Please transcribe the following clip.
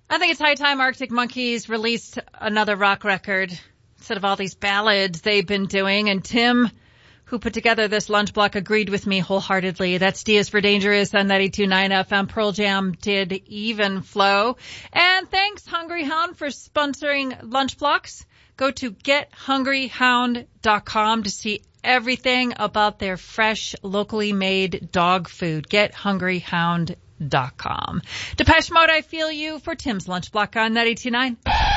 I think it's high time Arctic Monkeys released another rock record instead of all these ballads they've been doing. And Tim, who put together this lunch block, agreed with me wholeheartedly. That's D is for Dangerous on 92.9 FM. Pearl Jam did Even Flow. And thanks, Hungry Hound, for sponsoring lunch blocks. Go to gethungryhound.com to see everything about their fresh, locally made dog food. Gethungryhound.com. Depeche Mode, I Feel You for Tim's lunch block on 92.9.